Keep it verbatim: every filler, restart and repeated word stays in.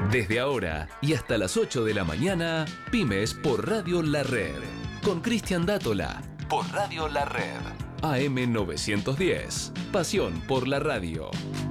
Desde ahora y hasta las ocho de la mañana, Pymes por Radio La Red. Con Cristian Dátola, por Radio La Red. A M novecientos diez. Pasión por la radio.